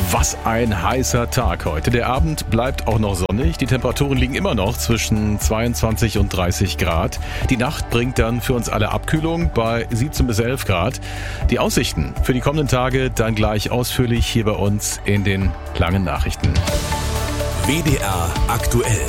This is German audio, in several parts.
Was ein heißer Tag heute. Der Abend bleibt auch noch sonnig. Die Temperaturen liegen immer noch zwischen 22 und 30 Grad. Die Nacht bringt dann für uns alle Abkühlung bei 17 bis 11 Grad. Die Aussichten für die kommenden Tage dann gleich ausführlich hier bei uns in den langen Nachrichten. WDR aktuell.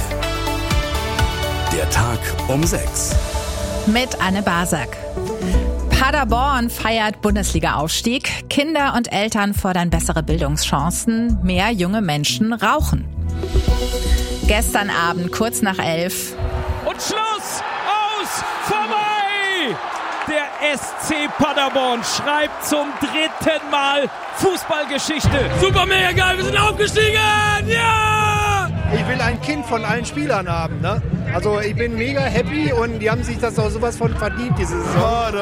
Der Tag um 6. Mit Anne Basak. Paderborn feiert Bundesliga-Aufstieg. Kinder und Eltern fordern bessere Bildungschancen. Mehr junge Menschen rauchen. Gestern Abend, kurz nach 11. Und Schluss! Aus! Vorbei! Der SC Paderborn schreibt zum 3. Mal Fußballgeschichte. Super, mega geil, wir sind aufgestiegen! Ja! Ich will ein Kind von allen Spielern haben, ne? Also ich bin mega happy und die haben sich das auch sowas von verdient, diese Saison.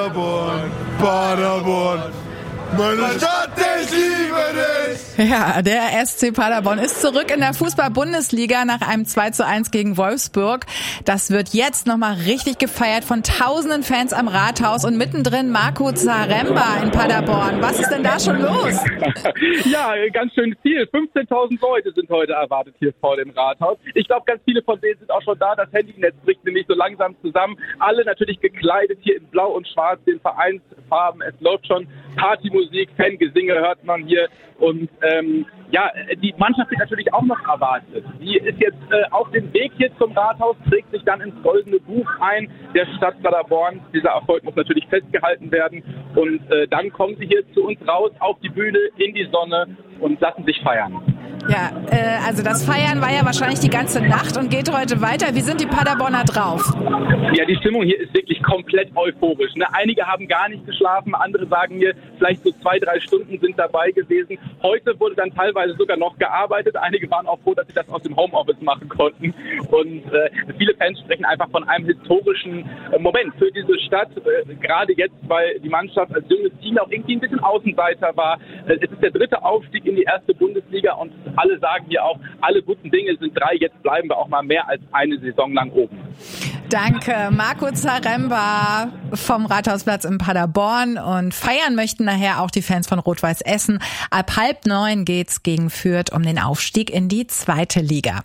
Paderborn, meine Stadt, ich liebe dich! Ja, der SC Paderborn ist zurück in der Fußball-Bundesliga nach einem 2:1 gegen Wolfsburg. Das wird jetzt nochmal richtig gefeiert von tausenden Fans am Rathaus und mittendrin Marco Zaremba in Paderborn. Was ist denn da schon los? Ja, ganz schön viel. 15.000 Leute sind heute erwartet hier vor dem Rathaus. Ich glaube, ganz viele von denen sind auch schon da. Das Handynetz bricht nämlich so langsam zusammen. Alle natürlich gekleidet hier in Blau und Schwarz, den Vereinsfarben. Es läuft schon Partymusik, Fangesinge hört man hier. Und die Mannschaft wird natürlich auch noch erwartet. Die ist jetzt auf dem Weg hier zum Rathaus, trägt sich dann ins goldene Buch ein der Stadt Paderborn. Dieser Erfolg muss natürlich festgehalten werden. Und dann kommen sie hier zu uns raus auf die Bühne, in die Sonne und lassen sich feiern. Ja, also das Feiern war ja wahrscheinlich die ganze Nacht und geht heute weiter. Wie sind die Paderborner drauf? Ja, die Stimmung hier ist wirklich komplett euphorisch. Ne? Einige haben gar nicht geschlafen, andere sagen mir, vielleicht so 2-3 Stunden sind dabei gewesen. Heute wurde dann teilweise sogar noch gearbeitet. Einige waren auch froh, dass sie das aus dem Homeoffice machen konnten. Und viele Fans sprechen einfach von einem historischen Moment für diese Stadt. Gerade jetzt, weil die Mannschaft als junges Team auch irgendwie ein bisschen Außenseiter war. Es ist der 3. Aufstieg in die 1. Bundesliga und alle sagen hier auch, alle guten Dinge sind 3. Jetzt bleiben wir auch mal mehr als eine Saison lang oben. Danke, Marco Zaremba vom Rathausplatz in Paderborn. Und feiern möchten nachher auch die Fans von Rot-Weiß Essen. Ab 8:30 geht's gegen Fürth um den Aufstieg in die 2. Liga.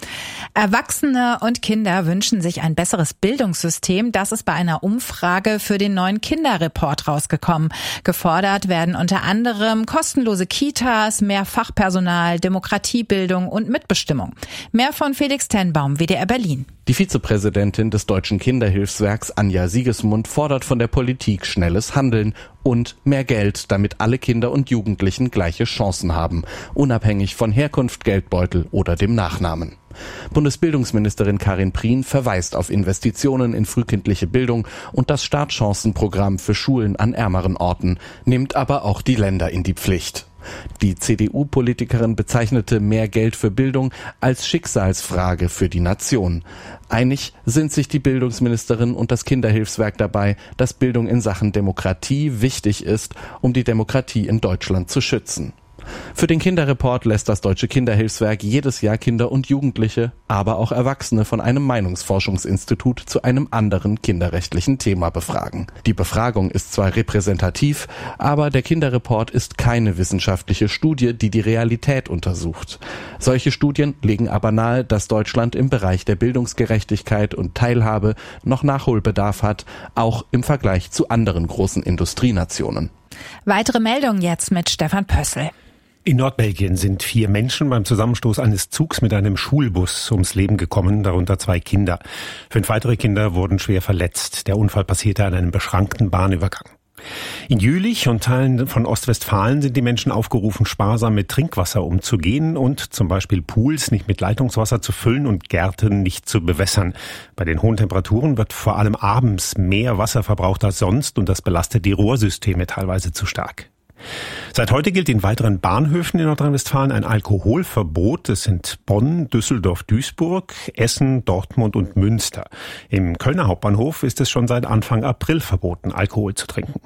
Erwachsene und Kinder wünschen sich ein besseres Bildungssystem. Das ist bei einer Umfrage für den neuen Kinderreport rausgekommen. Gefordert werden unter anderem kostenlose Kitas, mehr Fachpersonal, Demokratiebildung und Mitbestimmung. Mehr von Felix Tenbaum, WDR Berlin. Die Vizepräsidentin des Deutschen Kinderhilfswerks Anja Siegesmund fordert von der Politik schnelles Handeln und mehr Geld, damit alle Kinder und Jugendlichen gleiche Chancen haben, unabhängig von Herkunft, Geldbeutel oder dem Nachnamen. Bundesbildungsministerin Karin Prien verweist auf Investitionen in frühkindliche Bildung und das Startchancenprogramm für Schulen an ärmeren Orten, nimmt aber auch die Länder in die Pflicht. Die CDU-Politikerin bezeichnete mehr Geld für Bildung als Schicksalsfrage für die Nation. Einig sind sich die Bildungsministerin und das Kinderhilfswerk dabei, dass Bildung in Sachen Demokratie wichtig ist, um die Demokratie in Deutschland zu schützen. Für den Kinderreport lässt das Deutsche Kinderhilfswerk jedes Jahr Kinder und Jugendliche, aber auch Erwachsene von einem Meinungsforschungsinstitut zu einem anderen kinderrechtlichen Thema befragen. Die Befragung ist zwar repräsentativ, aber der Kinderreport ist keine wissenschaftliche Studie, die die Realität untersucht. Solche Studien legen aber nahe, dass Deutschland im Bereich der Bildungsgerechtigkeit und Teilhabe noch Nachholbedarf hat, auch im Vergleich zu anderen großen Industrienationen. Weitere Meldungen jetzt mit Stefan Pössl. In Nordbelgien sind 4 Menschen beim Zusammenstoß eines Zugs mit einem Schulbus ums Leben gekommen, darunter 2 Kinder. 5 weitere Kinder wurden schwer verletzt. Der Unfall passierte an einem beschrankten Bahnübergang. In Jülich und Teilen von Ostwestfalen sind die Menschen aufgerufen, sparsam mit Trinkwasser umzugehen und zum Beispiel Pools nicht mit Leitungswasser zu füllen und Gärten nicht zu bewässern. Bei den hohen Temperaturen wird vor allem abends mehr Wasser verbraucht als sonst und das belastet die Rohrsysteme teilweise zu stark. Seit heute gilt in weiteren Bahnhöfen in Nordrhein-Westfalen ein Alkoholverbot. Es sind Bonn, Düsseldorf, Duisburg, Essen, Dortmund und Münster. Im Kölner Hauptbahnhof ist es schon seit Anfang April verboten, Alkohol zu trinken.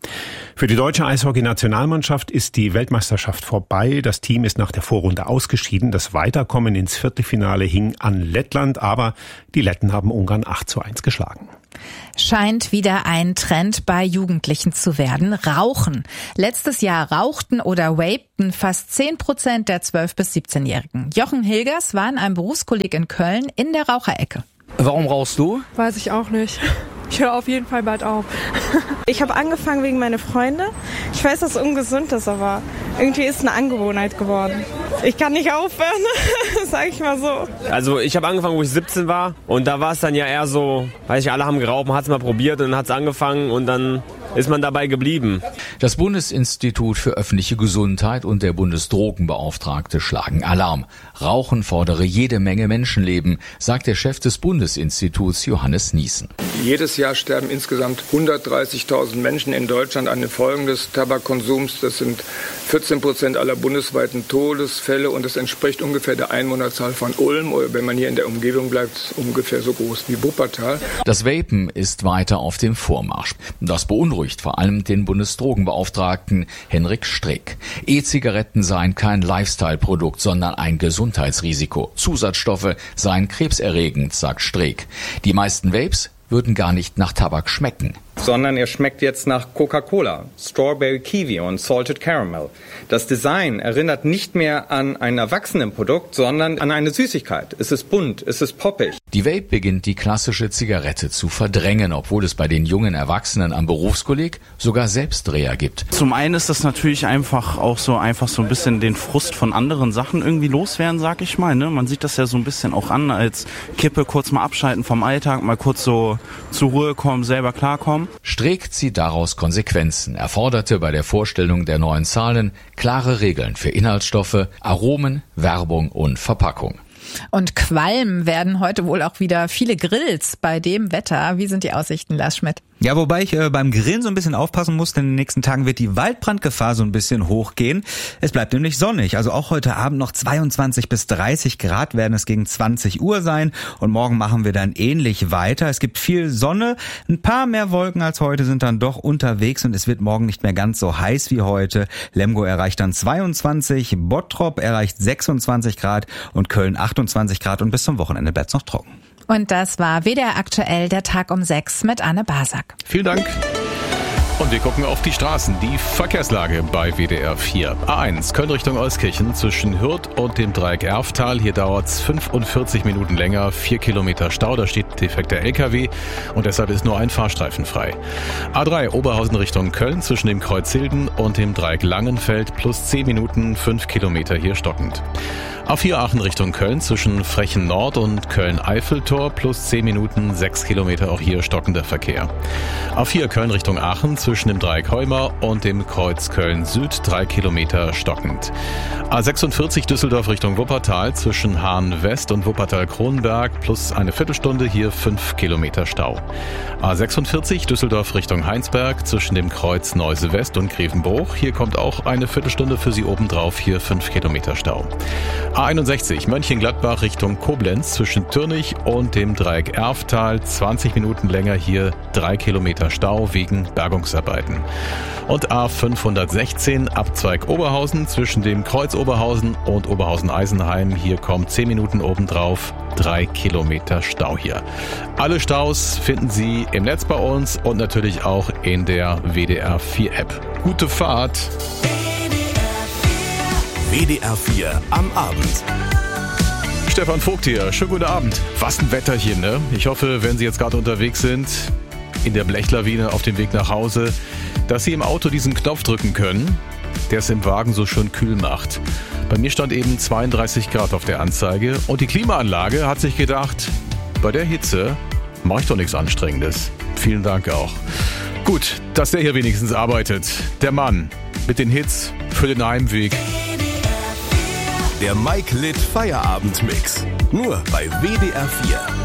Für die deutsche Eishockey-Nationalmannschaft ist die Weltmeisterschaft vorbei. Das Team ist nach der Vorrunde ausgeschieden. Das Weiterkommen ins Viertelfinale hing an Lettland, aber die Letten haben Ungarn 8:1 geschlagen. Scheint wieder ein Trend bei Jugendlichen zu werden. Rauchen. Letztes Jahr rauchten oder vapten fast 10% der 12- bis 17-Jährigen. Jochen Hilgers war in einem Berufskolleg in Köln in der Raucherecke. Warum rauchst du? Weiß ich auch nicht. Ich höre auf jeden Fall bald auf. Ich habe angefangen wegen meiner Freunde. Ich weiß, dass es ungesund ist, aber irgendwie ist es eine Angewohnheit geworden. Ich kann nicht aufhören, sag ich mal so. Also ich habe angefangen, wo ich 17 war und da war es dann ja eher so, weiß ich, alle haben geraucht, man hat es mal probiert und dann hat es angefangen und dann ist man dabei geblieben. Das Bundesinstitut für öffentliche Gesundheit und der Bundesdrogenbeauftragte schlagen Alarm. Rauchen fordere jede Menge Menschenleben, sagt der Chef des Bundesinstituts Johannes Niesen. Jedes Jahr sterben insgesamt 130.000 Menschen in Deutschland an den Folgen des Tabakkonsums. Das sind 14% aller bundesweiten Todesfälle und das entspricht ungefähr der Einwohnerzahl von Ulm oder wenn man hier in der Umgebung bleibt, ungefähr so groß wie Wuppertal. Das Vapen ist weiter auf dem Vormarsch. Das beunruhigt vor allem den Bundesdrogenbeauftragten Henrik Streeck. E-Zigaretten seien kein Lifestyle-Produkt, sondern ein Gesundheitsrisiko. Zusatzstoffe seien krebserregend, sagt Streeck. Die meisten Vapes würden gar nicht nach Tabak schmecken. Sondern er schmeckt jetzt nach Coca-Cola, Strawberry Kiwi und Salted Caramel. Das Design erinnert nicht mehr an ein Erwachsenenprodukt, sondern an eine Süßigkeit. Es ist bunt, es ist poppig. Die Vape beginnt die klassische Zigarette zu verdrängen, obwohl es bei den jungen Erwachsenen am Berufskolleg sogar Selbstdreher gibt. Zum einen ist das natürlich einfach so ein bisschen den Frust von anderen Sachen irgendwie loswerden, sag ich mal. Ne? Man sieht das ja so ein bisschen auch an als Kippe, kurz mal abschalten vom Alltag, mal kurz so zur Ruhe kommen, selber klarkommen. Streeck zieht daraus Konsequenzen. Er forderte bei der Vorstellung der neuen Zahlen klare Regeln für Inhaltsstoffe, Aromen, Werbung und Verpackung. Und Qualm werden heute wohl auch wieder viele Grills bei dem Wetter. Wie sind die Aussichten, Lars Schmidt? Ja, wobei ich beim Grillen so ein bisschen aufpassen muss, denn in den nächsten Tagen wird die Waldbrandgefahr so ein bisschen hochgehen. Es bleibt nämlich sonnig, also auch heute Abend noch 22 bis 30 Grad werden es gegen 20 Uhr sein und morgen machen wir dann ähnlich weiter. Es gibt viel Sonne, ein paar mehr Wolken als heute sind dann doch unterwegs und es wird morgen nicht mehr ganz so heiß wie heute. Lemgo erreicht dann 22, Bottrop erreicht 26 Grad und Köln 28 Grad und bis zum Wochenende bleibt es noch trocken. Und das war WDR aktuell, der Tag um 6 mit Anne Basak. Vielen Dank. Und wir gucken auf die Straßen. Die Verkehrslage bei WDR 4. A1 Köln Richtung Euskirchen zwischen Hürth und dem Dreieck Erftal. Hier dauert es 45 Minuten länger, 4 Kilometer Stau. Da steht defekter LKW und deshalb ist nur ein Fahrstreifen frei. A3 Oberhausen Richtung Köln zwischen dem Kreuz Hilden und dem Dreieck Langenfeld plus 10 Minuten, 5 Kilometer hier stockend. A4 Aachen Richtung Köln zwischen Frechen Nord und Köln-Eiffeltor plus 10 Minuten, 6 Kilometer auch hier stockender Verkehr. A4 Köln Richtung Aachen zwischen dem Dreieck Heumer und dem Kreuz Köln Süd 3 Kilometer stockend. A46 Düsseldorf Richtung Wuppertal zwischen Hahn West und Wuppertal-Kronenberg plus eine Viertelstunde, hier 5 Kilometer Stau. A46 Düsseldorf Richtung Heinsberg zwischen dem Kreuz Neuse West und Grevenbruch. Hier kommt auch eine Viertelstunde für Sie obendrauf, hier 5 Kilometer Stau. A61 Mönchengladbach Richtung Koblenz zwischen Türnich und dem Dreieck Erftal 20 Minuten länger, hier 3 Kilometer Stau wegen Bergungsarbeiten. Und A516 Abzweig Oberhausen zwischen dem Kreuz Oberhausen und Oberhausen-Eisenheim. Hier kommt 10 Minuten obendrauf, 3 Kilometer Stau hier. Alle Staus finden Sie im Netz bei uns und natürlich auch in der WDR 4 App. Gute Fahrt! WDR 4 am Abend. Stefan Vogt hier. Schönen guten Abend. Was ein Wetter hier, ne? Ich hoffe, wenn Sie jetzt gerade unterwegs sind, in der Blechlawine auf dem Weg nach Hause, dass Sie im Auto diesen Knopf drücken können, der es im Wagen so schön kühl macht. Bei mir stand eben 32 Grad auf der Anzeige und die Klimaanlage hat sich gedacht, bei der Hitze mache ich doch nichts Anstrengendes. Vielen Dank auch. Gut, dass der hier wenigstens arbeitet. Der Mann mit den Hits für den Heimweg. Der Mike Litt Feierabendmix. Nur bei WDR 4.